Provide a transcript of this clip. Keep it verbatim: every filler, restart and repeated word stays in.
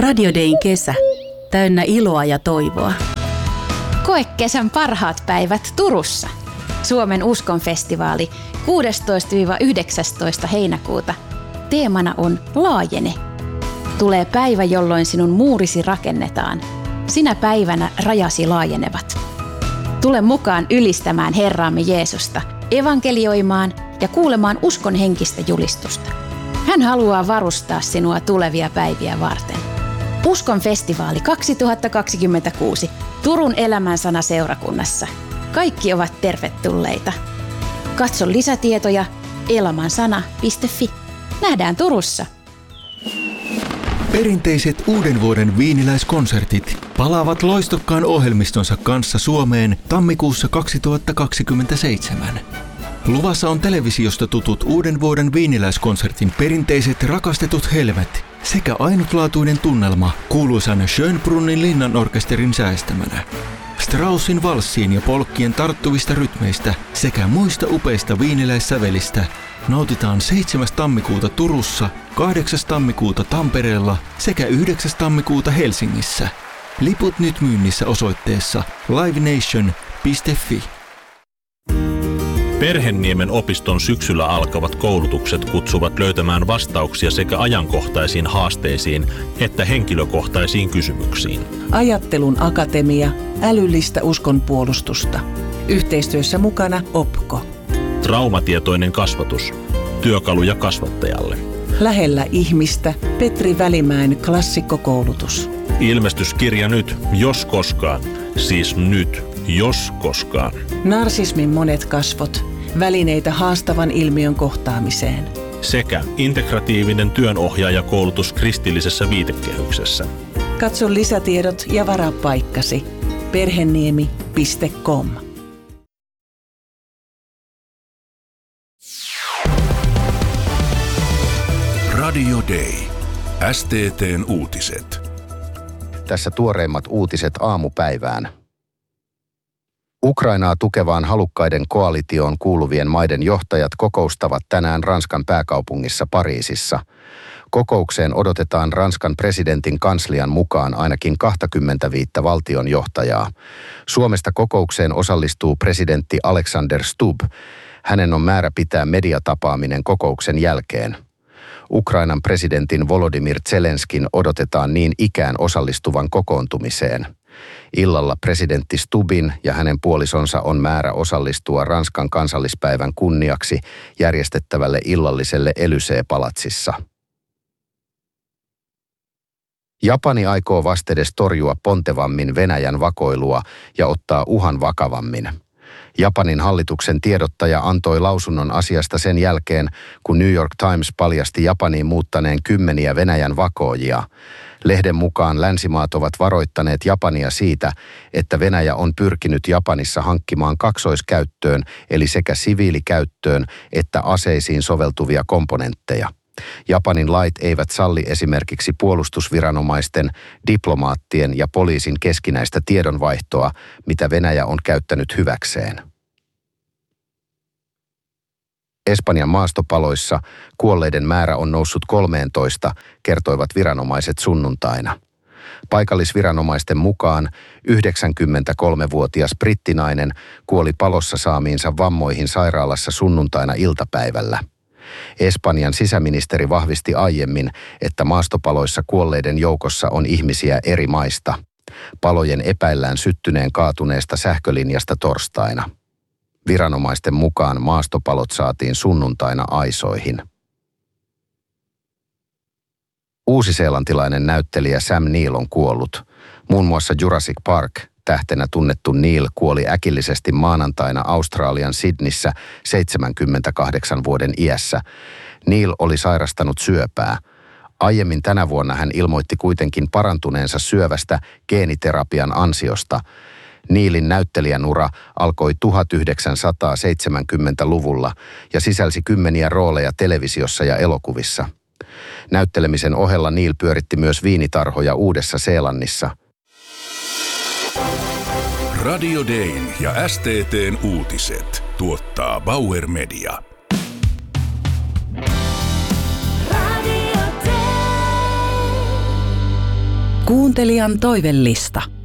Radio Dayn kesä. Täynnä iloa ja toivoa. Koe kesän parhaat päivät Turussa. Suomen uskonfestivaali kuudestoista yhdeksästoista heinäkuuta. Teemana on Laajene. Tulee päivä, jolloin sinun muurisi rakennetaan. Sinä päivänä rajasi laajenevat. Tule mukaan ylistämään Herraamme Jeesusta, evankelioimaan ja kuulemaan uskon henkistä julistusta. Hän haluaa varustaa sinua tulevia päiviä varten. Uskon festivaali kaksituhattakaksikymmentäkuusi Turun Elämänsana seurakunnassa. Kaikki ovat tervetulleita. Katso lisätietoja elämänsana piste fi. Nähdään Turussa. Perinteiset uuden vuoden viiniläiskonsertit palaavat loistokkaan ohjelmistonsa kanssa Suomeen tammikuussa kaksituhattakaksikymmentäseitsemän. Luvassa on televisiosta tutut uuden vuoden viiniläiskonsertin perinteiset rakastetut helmet sekä ainutlaatuinen tunnelma kuuluisan Schönbrunnin linnanorkesterin säästämänä. Straussin valssien ja polkkien tarttuvista rytmeistä sekä muista upeista viiniläissävelistä nautitaan seitsemäs tammikuuta Turussa, kahdeksas tammikuuta Tampereella sekä yhdeksäs tammikuuta Helsingissä. Liput nyt myynnissä osoitteessa livenation piste fi. Perhenniemen opiston syksyllä alkavat koulutukset kutsuvat löytämään vastauksia sekä ajankohtaisiin haasteisiin että henkilökohtaisiin kysymyksiin. Ajattelun akatemia, älyllistä uskonpuolustusta. Yhteistyössä mukana Opko. Traumatietoinen kasvatus. Työkaluja kasvattajalle. Lähellä ihmistä Petri Välimäen klassikkokoulutus. Ilmestyskirja nyt, jos koskaan. Siis nyt, jos koskaan. Narsismin monet kasvot. Välineitä haastavan ilmiön kohtaamiseen. Sekä integratiivinen työnohjaajakoulutus kristillisessä viitekehyksessä. Katso lisätiedot ja varaa paikkasi. perheniemi piste com. Radio Day. S T T:n uutiset. Tässä tuoreimmat uutiset aamupäivään. Ukrainaa tukevaan halukkaiden koalitioon kuuluvien maiden johtajat kokoustavat tänään Ranskan pääkaupungissa Pariisissa. Kokoukseen odotetaan Ranskan presidentin kanslian mukaan ainakin kaksikymmentäviisi valtion johtajaa. Suomesta kokoukseen osallistuu presidentti Alexander Stubb. Hänen on määrä pitää mediatapaaminen kokouksen jälkeen. Ukrainan presidentin Volodymyr Zelenskin odotetaan niin ikään osallistuvan kokoontumiseen. Illalla presidentti Stubbin ja hänen puolisonsa on määrä osallistua Ranskan kansallispäivän kunniaksi järjestettävälle illalliselle Élysée-palatsissa. Japani aikoo vastedes torjua pontevammin Venäjän vakoilua ja ottaa uhan vakavammin. Japanin hallituksen tiedottaja antoi lausunnon asiasta sen jälkeen, kun New York Times paljasti Japaniin muuttaneen kymmeniä Venäjän vakoojia. Lehden mukaan länsimaat ovat varoittaneet Japania siitä, että Venäjä on pyrkinyt Japanissa hankkimaan kaksoiskäyttöön, eli sekä siviilikäyttöön että aseisiin soveltuvia komponentteja. Japanin lait eivät salli esimerkiksi puolustusviranomaisten, diplomaattien ja poliisin keskinäistä tiedonvaihtoa, mitä Venäjä on käyttänyt hyväkseen. Espanjan maastopaloissa kuolleiden määrä on noussut kolmeentoista, kertoivat viranomaiset sunnuntaina. Paikallisviranomaisten mukaan yhdeksänkymmentäkolmevuotias brittinainen kuoli palossa saamiinsa vammoihin sairaalassa sunnuntaina iltapäivällä. Espanjan sisäministeri vahvisti aiemmin, että maastopaloissa kuolleiden joukossa on ihmisiä eri maista. Palojen epäillään syttyneen kaatuneesta sähkölinjasta torstaina. Viranomaisten mukaan maastopalot saatiin sunnuntaina aisoihin. Uusiseelantilainen näyttelijä Sam Neill on kuollut. Muun muassa Jurassic Park tähtenä tunnettu Neill kuoli äkillisesti maanantaina Australian Sydneyssä seitsemänkymmentäkahdeksan vuoden iässä. Neill oli sairastanut syöpää. Aiemmin tänä vuonna hän ilmoitti kuitenkin parantuneensa syövästä geeniterapian ansiosta. Neillin näyttelijänura alkoi tuhatyhdeksänsataaseitsemänkymmentäluvulla ja sisälsi kymmeniä rooleja televisiossa ja elokuvissa. Näyttelemisen ohella Neill pyöritti myös viinitarhoja Uudessa-Seelannissa. Radio Dayn ja S T T:n uutiset tuottaa Bauer Media. Kuuntelijan toivellista.